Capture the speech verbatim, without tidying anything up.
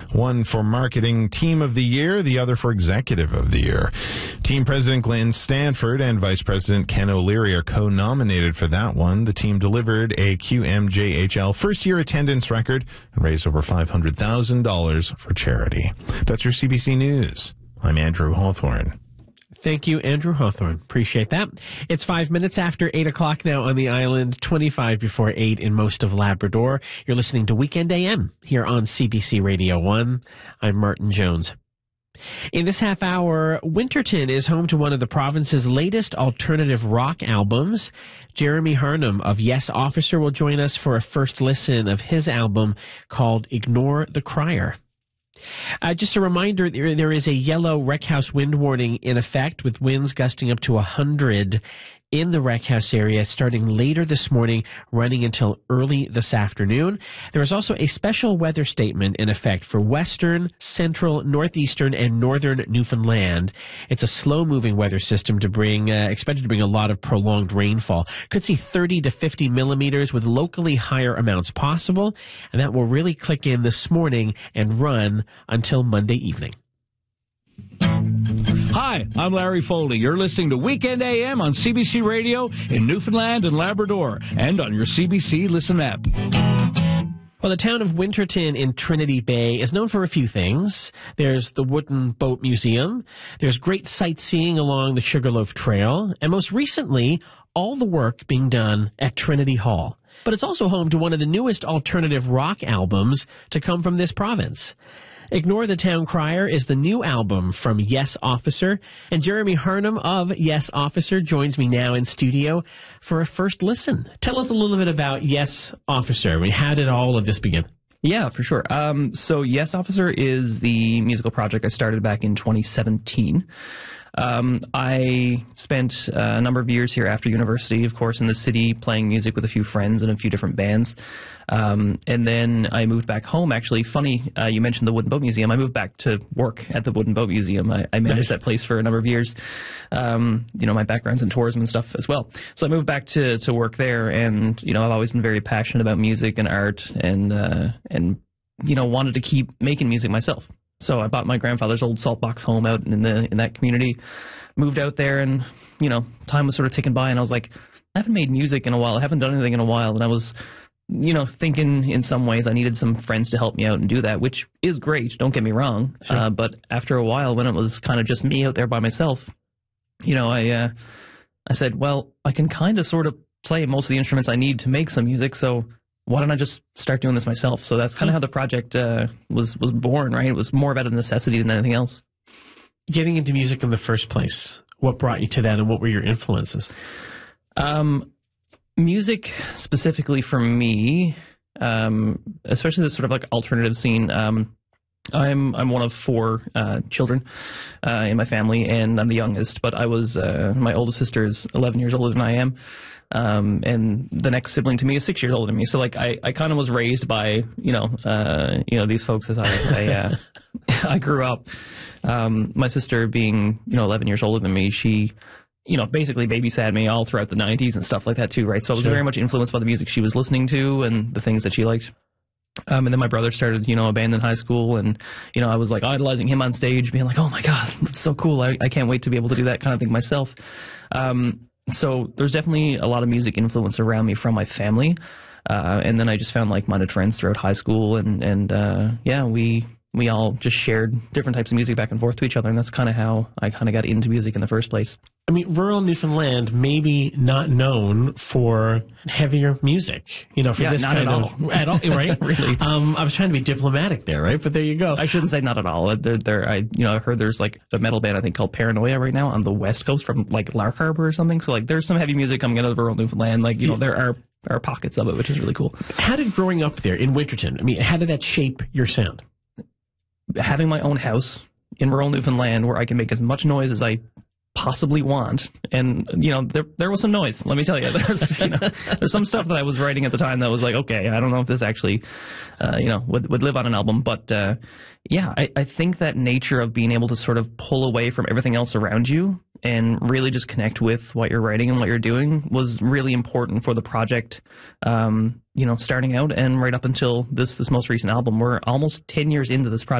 one for Marketing Team of the Year, the other for Executive of the Year. Team President Glenn Stanford and Vice President Ken O'Leary are co-nominated for that one. The team delivered a Q M J H L first-year attendance record and raised over five hundred thousand dollars for charity. That's your C B C News. I'm Andrew Hawthorne. Thank you, Andrew Hawthorne. Appreciate that. It's five minutes after eight o'clock now on the island, twenty-five before eight in most of Labrador. You're listening to Weekend A M here on C B C Radio one. I'm Martin Jones. In this half hour, Winterton is home to one of the province's latest alternative rock albums. Jeremy Harnum of Yes Officer will join us for a first listen of his album called Ignore the Crier. Uh, just a reminder, there, there is a yellow wreck house wind warning in effect with winds gusting up to one hundred in the wreck house area starting later this morning, running until early this afternoon. There is also a special weather statement in effect for western, central, northeastern, and northern Newfoundland. It's a slow-moving weather system to bring, uh, expected to bring a lot of prolonged rainfall. Could see thirty to fifty millimeters with locally higher amounts possible, and that will really click in this morning and run until Monday evening. Hi, I'm Larry Foley. You're listening to Weekend A M on C B C Radio in Newfoundland and Labrador and on your C B C Listen app. Well, the town of Winterton in Trinity Bay is known for a few things. There's the Wooden Boat Museum, there's great sightseeing along the Sugarloaf Trail, and most recently, all the work being done at Trinity Hall. But it's also home to one of the newest alternative rock albums to come from this province. Ignore the Town Crier is the new album from Yes Officer, and Jeremy Harnum of Yes Officer joins me now in studio for a first listen. Tell us a little bit about Yes Officer. I mean, how did all of this begin? Yeah, for sure. Um, so Yes Officer is the musical project I started back in twenty seventeen. Um, I spent uh, a number of years here after university, of course, in the city, playing music with a few friends and a few different bands. Um, and then I moved back home. Actually, funny, uh, you mentioned the Wooden Boat Museum. I moved back to work at the Wooden Boat Museum. I, I managed nice. that place for a number of years. Um, you know, my background's in tourism and stuff as well. So I moved back to, to work there, and, you know, I've always been very passionate about music and art and, uh, and, you know, wanted to keep making music myself. So I bought my grandfather's old salt box home out in the in that community, moved out there, and, you know, time was sort of ticking by, and I was like, I haven't made music in a while. I haven't done anything in a while. And I was, you know, thinking in some ways I needed some friends to help me out and do that, which is great. Don't get me wrong. Sure. Uh, but after a while, when it was kind of just me out there by myself, you know, I, uh, I said, well, I can kind of sort of play most of the instruments I need to make some music. So why don't I just start doing this myself? So that's kind of how the project uh, was was born, right? It was more about a necessity than anything else. Getting into music in the first place, what brought you to that, and what were your influences? Um, music specifically for me, um, especially this sort of like alternative scene. Um, I'm I'm one of four uh, children uh, in my family, and I'm the youngest. But I was uh, my oldest sister is eleven years older than I am. Um, and the next sibling to me is six years older than me. So like I, I kind of was raised by, you know, uh, you know, these folks as I, I, uh, I grew up. Um, my sister being, you know, eleven years older than me, she, you know, basically babysat me all throughout the nineties and stuff like that too, right? So I was sure. very much influenced by the music she was listening to and the things that she liked. Um, and then my brother started, you know, a band in high school, and, you know, I was like idolizing him on stage, being like, oh my God, that's so cool. I, I can't wait to be able to do that kind of thing myself. Um, So there's definitely a lot of music influence around me from my family. Uh, and then I just found like-minded friends throughout high school. And, and uh, yeah, we we all just shared different types of music back and forth to each other. And that's kind of how I kind of got into music in the first place. I mean, rural Newfoundland, maybe not known for heavier music, you know, for yeah, this not kind at of... all. At all, right? Really. Um, I was trying to be diplomatic there, right? But there you go. I shouldn't say not at all. There, there, I, you know, I heard there's like a metal band, I think, called Paranoia right now on the West Coast from like Lark Harbor or something. So like there's some heavy music coming out of rural Newfoundland. Like, you know, there are, are pockets of it, which is really cool. How did growing up there in Winterton, I mean, how did that shape your sound? Having my own house in rural Newfoundland where I can make as much noise as I possibly want, and you know there there was some noise. Let me tell you, there's you know there's some stuff that I was writing at the time that was like, okay, I don't know if this actually uh, you know would would live on an album, but uh, yeah, I, I think that nature of being able to sort of pull away from everything else around you and really just connect with what you're writing and what you're doing was really important for the project. Um, you know, starting out and right up until this this most recent album. We're almost ten years into this project.